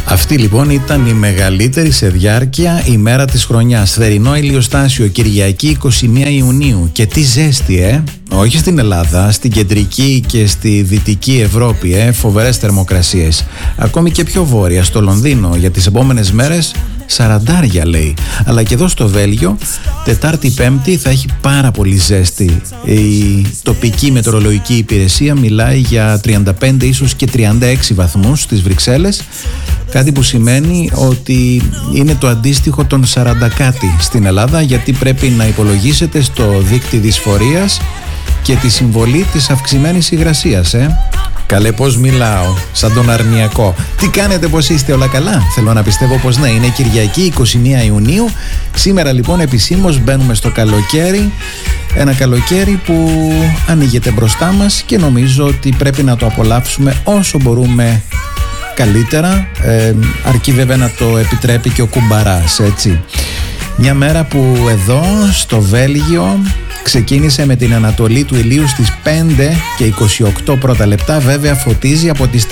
Αυτή λοιπόν ήταν η μεγαλύτερη σε διάρκεια ημέρα της χρονιάς. Θερινό ηλιοστάσιο, Κυριακή 21 Ιουνίου. Και τι ζέστη, όχι στην Ελλάδα, στην κεντρική και στη δυτική Ευρώπη, φοβερές θερμοκρασίες. Ακόμη και πιο βόρεια, στο Λονδίνο, για τις επόμενες μέρες 40 λέει. Αλλά και εδώ στο Βέλγιο, Τετάρτη Πέμπτη θα έχει πάρα πολύ ζέστη. Η τοπική μετεωρολογική υπηρεσία μιλάει για 35 ίσως και 36 βαθμούς στις Βρυξέλλες. Κάτι που σημαίνει ότι είναι το αντίστοιχο των 40 κάτι στην Ελλάδα, γιατί πρέπει να υπολογίσετε στο δείκτη δυσφορίας και τη συμβολή της αυξημένης υγρασίας. Καλέ, πώς μιλάω, σαν τον αρνιακό. Τι κάνετε, πώς είστε, όλα καλά? Θέλω να πιστεύω πως ναι, είναι Κυριακή 21 Ιουνίου. Σήμερα λοιπόν επισήμως μπαίνουμε στο καλοκαίρι. Ένα καλοκαίρι που ανοίγεται μπροστά μας και νομίζω ότι πρέπει να το απολαύσουμε όσο μπορούμε καλύτερα, αρκεί βέβαια να το επιτρέπει και ο κουμπαράς, έτσι. Μια μέρα που εδώ στο Βέλγιο ξεκίνησε με την ανατολή του ηλίου στις 5 και 28 πρώτα λεπτά, βέβαια φωτίζει από τις 4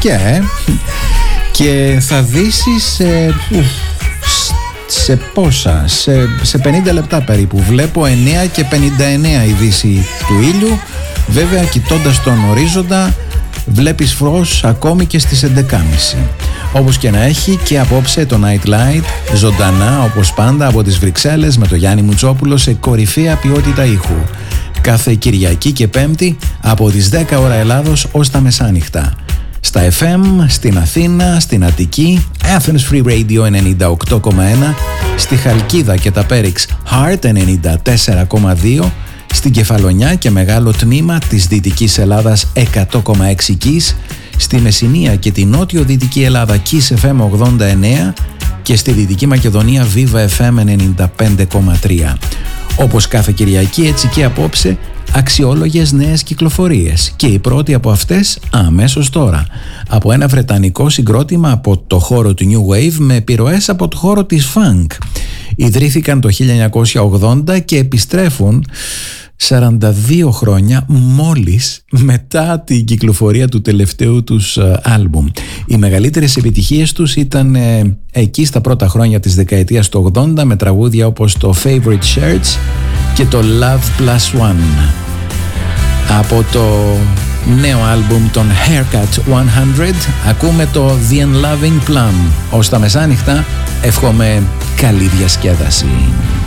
και θα δύσει σε πόσα, σε 50 λεπτά περίπου. Βλέπω 9 και 59 η δύση του ήλιου. Βέβαια κοιτώντας τον ορίζοντα βλέπεις φως ακόμη και στις 11.30. Όπως και να έχει, και απόψε το Night Light ζωντανά όπως πάντα από τις Βρυξέλλες με το Γιάννη Μουτσόπουλο σε κορυφαία ποιότητα ήχου. Κάθε Κυριακή και Πέμπτη από τις 10 ώρα Ελλάδος ως τα μεσάνυχτα. Στα FM, στην Αθήνα, στην Αττική, Athens Free Radio 98,1, στη Χαλκίδα και τα Πέριξ Heart 94,2, στην Κεφαλονιά και μεγάλο τμήμα της Δυτικής Ελλάδας 100,6 Kiss, στη Μεσσηνία και τη Νότιο-Δυτική Ελλάδα Kiss FM 89 και στη Δυτική Μακεδονία Viva FM 95,3. Όπως κάθε Κυριακή, έτσι και απόψε, αξιόλογες νέες κυκλοφορίες, και η πρώτη από αυτές αμέσως τώρα, από ένα βρετανικό συγκρότημα από το χώρο του New Wave με επιρροές από το χώρο της Funk. Ιδρύθηκαν το 1980 και επιστρέφουν 42 χρόνια μόλις μετά την κυκλοφορία του τελευταίου τους άλμπουμ. Οι μεγαλύτερες επιτυχίες τους ήταν εκεί στα πρώτα χρόνια της δεκαετίας του 80 με τραγούδια όπως το Favorite Shirts και το Love Plus One. Από το νέο άλμπουμ των Haircut 100 ακούμε το The Unloving Plum. Ως τα μεσάνυχτα εύχομαι καλή διασκέδαση.